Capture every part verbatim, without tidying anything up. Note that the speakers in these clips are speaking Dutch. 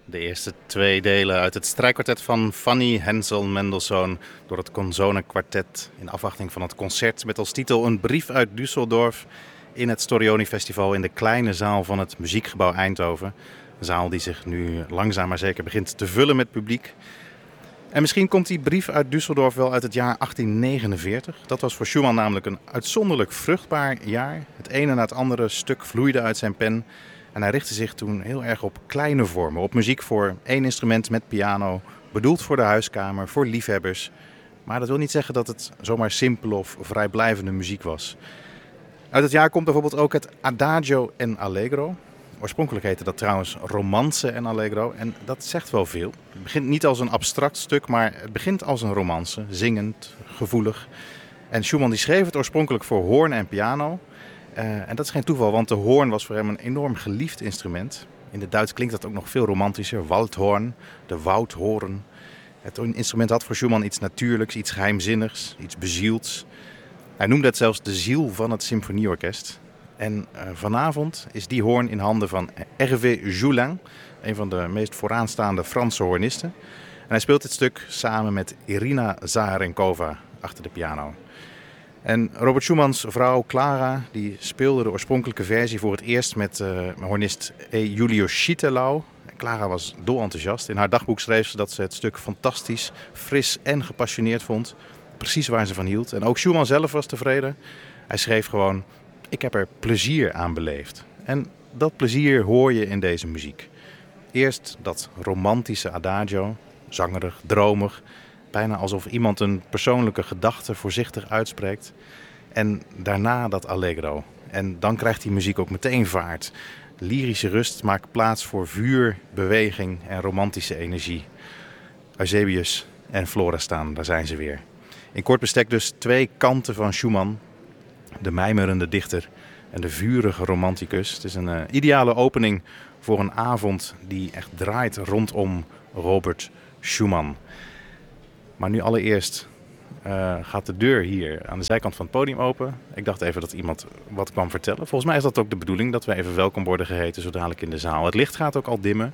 De eerste twee delen uit het strijkkwartet van Fanny Hensel Mendelssohn door het Consone Quartet in afwachting van het concert met als titel Een brief uit Düsseldorf in het Storioni Festival in de kleine zaal van het Muziekgebouw Eindhoven. Een zaal die zich nu langzaam maar zeker begint te vullen met publiek. En misschien komt die brief uit Düsseldorf wel uit het jaar achttien negenenveertig. Dat was voor Schumann namelijk een uitzonderlijk vruchtbaar jaar. Het ene na het andere stuk vloeide uit zijn pen. En hij richtte zich toen heel erg op kleine vormen. Op muziek voor één instrument met piano. Bedoeld voor de huiskamer, voor liefhebbers. Maar dat wil niet zeggen dat het zomaar simpele of vrijblijvende muziek was. Uit het jaar komt bijvoorbeeld ook het Adagio en Allegro. Oorspronkelijk heette dat trouwens Romance en Allegro. En dat zegt wel veel. Het begint niet als een abstract stuk, maar het begint als een romance. Zingend, gevoelig. En Schumann die schreef het oorspronkelijk voor hoorn en piano. Uh, en dat is geen toeval, want de hoorn was voor hem een enorm geliefd instrument. In het Duits klinkt dat ook nog veel romantischer. Waldhoorn, de woudhoorn. Het instrument had voor Schumann iets natuurlijks, iets geheimzinnigs, iets bezields. Hij noemde het zelfs de ziel van het symfonieorkest. En uh, vanavond is die hoorn in handen van Hervé Joulin, een van de meest vooraanstaande Franse hoornisten. En hij speelt dit stuk samen met Irina Zaharenkova achter de piano. En Robert Schumans vrouw Clara die speelde de oorspronkelijke versie voor het eerst met uh, hoornist E. Julius Schietelau. Clara was dolenthousiast. In haar dagboek schreef ze dat ze het stuk fantastisch, fris en gepassioneerd vond. Precies waar ze van hield. En ook Schumann zelf was tevreden. Hij schreef gewoon, ik heb er plezier aan beleefd. En dat plezier hoor je in deze muziek. Eerst dat romantische adagio, zangerig, dromig. Bijna alsof iemand een persoonlijke gedachte voorzichtig uitspreekt. En daarna dat allegro. En dan krijgt die muziek ook meteen vaart. Lyrische rust maakt plaats voor vuur, beweging en romantische energie. Eusebius en Florestan, daar zijn ze weer. In kort bestek dus twee kanten van Schumann. De mijmerende dichter en de vurige romanticus. Het is een uh, ideale opening voor een avond die echt draait rondom Robert Schumann. Maar nu allereerst uh, gaat de deur hier aan de zijkant van het podium open. Ik dacht even dat iemand wat kwam vertellen. Volgens mij is dat ook de bedoeling, dat we even welkom worden geheten zo dadelijk in de zaal. Het licht gaat ook al dimmen.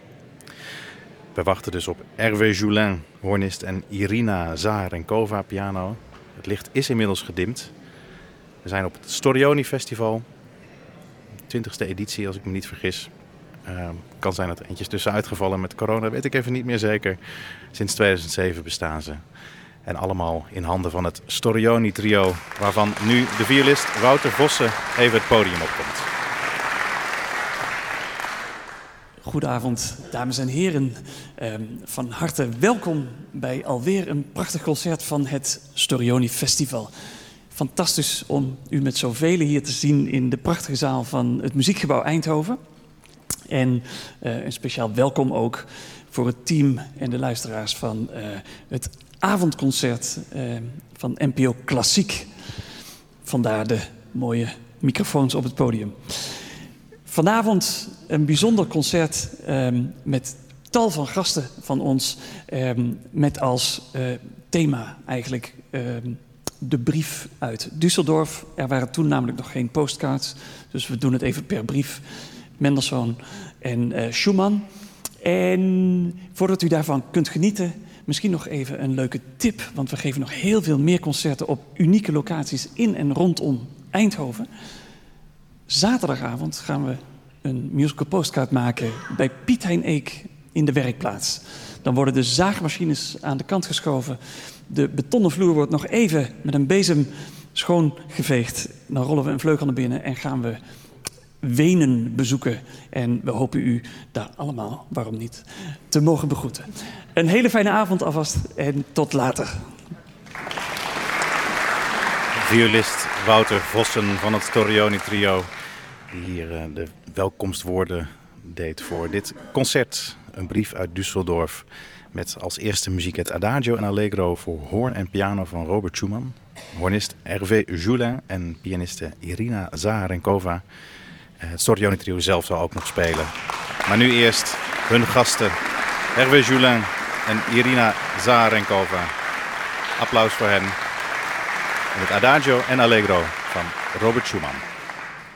We wachten dus op Hervé Joulin, hoornist, en Irina Zaharenkova, piano. Het licht is inmiddels gedimd. We zijn op het Storioni Festival. twintigste editie, als ik me niet vergis. Uh, kan zijn dat er eentje is tussen uitgevallen met corona, weet ik even niet meer zeker. Sinds tweeduizend zeven bestaan ze. En allemaal in handen van het Storioni trio, waarvan nu de violist Wouter Vossen even het podium opkomt. Goedenavond, dames en heren. Um, van harte welkom bij alweer een prachtig concert van het Storioni Festival. Fantastisch om u met zoveel hier te zien in de prachtige zaal van het Muziekgebouw Eindhoven. En uh, een speciaal welkom ook voor het team en de luisteraars van uh, het avondconcert uh, van N P O Klassiek. Vandaar de mooie microfoons op het podium. Vanavond een bijzonder concert um, met tal van gasten van ons. Um, met als uh, thema eigenlijk um, de brief uit Düsseldorf. Er waren toen namelijk nog geen postcards, dus we doen het even per brief. Mendelssohn en uh, Schumann. En voordat u daarvan kunt genieten, misschien nog even een leuke tip. Want we geven nog heel veel meer concerten op unieke locaties in en rondom Eindhoven. Zaterdagavond gaan we een musical postcard maken bij Piet Hein Eek in de werkplaats. Dan worden de zaagmachines aan de kant geschoven. De betonnen vloer wordt nog even met een bezem schoongeveegd. Dan rollen we een vleugel naar binnen en gaan we Wenen bezoeken. En we hopen u daar allemaal, waarom niet, te mogen begroeten. Een hele fijne avond alvast en tot later. Violist Wouter Vossen van het Storioni trio, die hier uh, de welkomstwoorden deed voor dit concert. Een brief uit Düsseldorf met als eerste muziek het Adagio en Allegro voor hoorn en piano van Robert Schumann. Hoornist Hervé Joulin en pianiste Irina Zaharenkova. Het Storioni trio zelf zal ook nog spelen. Maar nu eerst hun gasten Hervé Joulin en Irina Zaharenkova. Applaus voor hen. En het Adagio en Allegro van Robert Schumann.